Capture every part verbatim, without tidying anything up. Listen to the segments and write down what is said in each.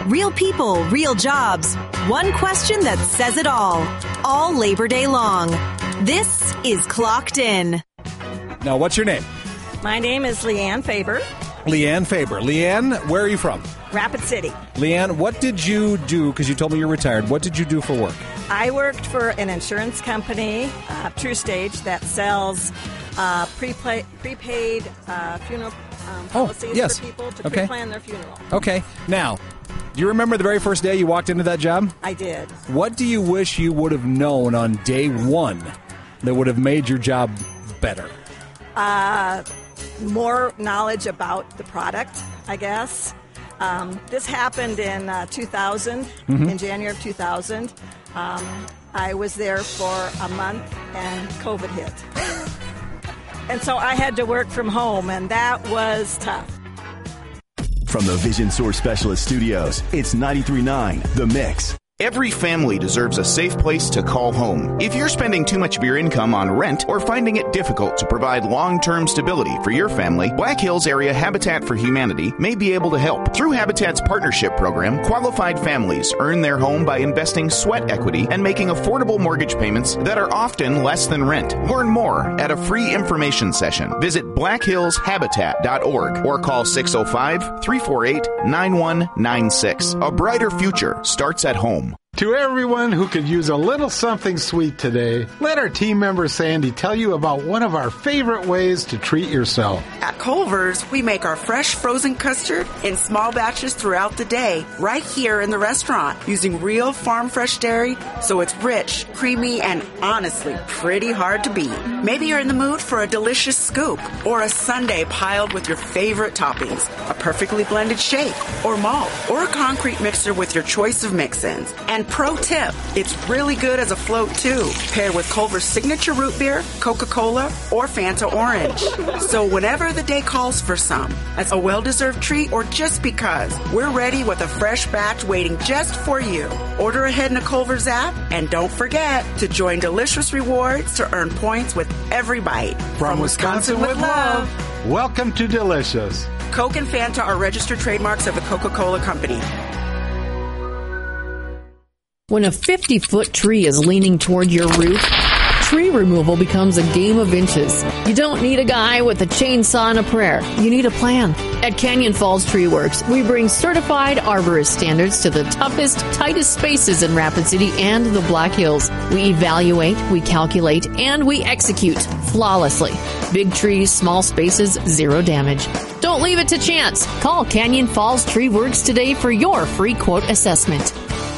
Real people, real jobs. One question that says it all. All Labor Day long. This is Clocked In. Now, what's your name? My name is Leanne Faber. Leanne Faber. Leanne, where are you from? Rapid City. Leanne, what did you do, because you told me you're retired, what did you do for work? I worked for an insurance company, uh, True Stage, that sells uh, prepaid, prepaid uh, funeral um, policies oh, yes. for people to okay. pre-plan their funeral. Okay. Now, do you remember the very first day you walked into that job? I did. What do you wish you would have known on day one that would have made your job better? Uh, more knowledge about the product, I guess. Um, this happened in uh, two thousand, mm-hmm. in January of two thousand. Um, I was there for a month and COVID hit. And so I had to work from home, and that was tough. From the Vision Source Specialist Studios, it's ninety-three point nine The Mix. Every family deserves a safe place to call home. If you're spending too much of your income on rent or finding it difficult to provide long-term stability for your family, Black Hills Area Habitat for Humanity may be able to help. Through Habitat's partnership program, qualified families earn their home by investing sweat equity and making affordable mortgage payments that are often less than rent. Learn more at a free information session. Visit black hills habitat dot org or call six oh five, three four eight, nine one nine six. A brighter future starts at home. To everyone who could use a little something sweet today, let our team member Sandy tell you about one of our favorite ways to treat yourself. At Culver's, we make our fresh frozen custard in small batches throughout the day, right here in the restaurant, using real farm fresh dairy, so it's rich, creamy, and honestly pretty hard to beat. Maybe you're in the mood for a delicious scoop or a sundae piled with your favorite toppings, a perfectly blended shake or malt, or a concrete mixer with your choice of mix-ins. And pro tip, it's really good as a float too, paired with Culver's signature root beer, Coca-Cola, or Fanta Orange. So whenever the day calls for some, as a well-deserved treat or just because, we're ready with a fresh batch waiting just for you. Order ahead in the Culver's app, and don't forget to join Delicious Rewards to earn points with every bite. From, From Wisconsin, Wisconsin with love. love, welcome to Delicious. Coke and Fanta are registered trademarks of the Coca-Cola Company. When a fifty-foot tree is leaning toward your roof, tree removal becomes a game of inches. You don't need a guy with a chainsaw and a prayer. You need a plan. At Canyon Falls Tree Works, we bring certified arborist standards to the toughest, tightest spaces in Rapid City and the Black Hills. We evaluate, we calculate, and we execute flawlessly. Big trees, small spaces, zero damage. Don't leave it to chance. Call Canyon Falls Tree Works today for your free quote assessment.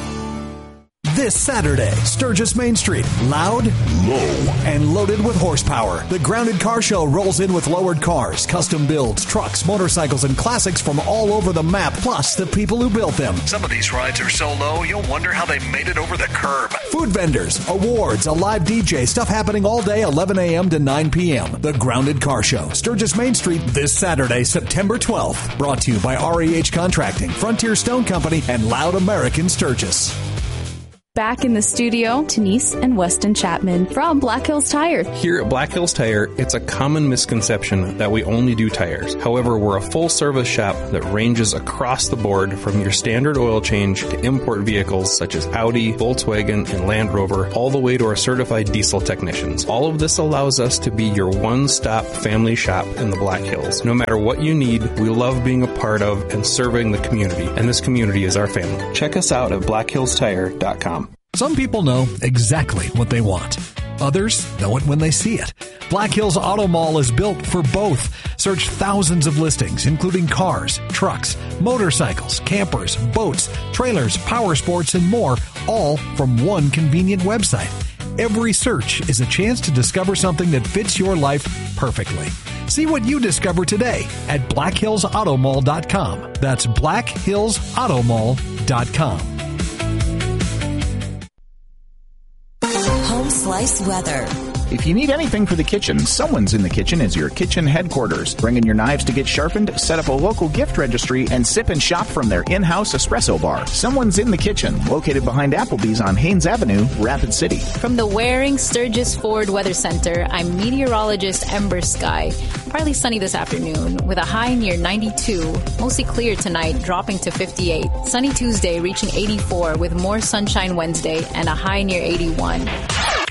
This Saturday, Sturgis Main Street, loud, low, and loaded with horsepower. The Grounded Car Show rolls in with lowered cars, custom builds, trucks, motorcycles, and classics from all over the map, plus the people who built them. Some of these rides are so low, you'll wonder how they made it over the curb. Food vendors, awards, a live D J, stuff happening all day, eleven a.m. to nine p.m. The Grounded Car Show, Sturgis Main Street, this Saturday, September twelfth. Brought to you by R E H Contracting, Frontier Stone Company, and Loud American Sturgis. Back in the studio, Denise and Weston Chapman from Black Hills Tire. Here at Black Hills Tire, it's a common misconception that we only do tires. However, we're a full-service shop that ranges across the board from your standard oil change to import vehicles such as Audi, Volkswagen, and Land Rover, all the way to our certified diesel technicians. All of this allows us to be your one-stop family shop in the Black Hills. No matter what you need, we love being a part of and serving the community, and this community is our family. Check us out at black hills tire dot com. Some people know exactly what they want. Others know it when they see it. Black Hills Auto Mall is built for both. Search thousands of listings, including cars, trucks, motorcycles, campers, boats, trailers, power sports, and more, all from one convenient website. Every search is a chance to discover something that fits your life perfectly. See what you discover today at black hills auto mall dot com. That's black hills auto mall dot com. Home Slice Weather. If you need anything for the kitchen, Someone's in the Kitchen is your kitchen headquarters. Bring in your knives to get sharpened, set up a local gift registry, and sip and shop from their in-house espresso bar. Someone's in the Kitchen, located behind Applebee's on Haynes Avenue, Rapid City. From the Waring Sturgis Ford Weather Center, I'm meteorologist Ember Sky. Partly sunny this afternoon with a high near ninety-two. Mostly clear tonight, dropping to fifty-eight. Sunny Tuesday reaching eighty-four with more sunshine Wednesday and a high near eighty-one.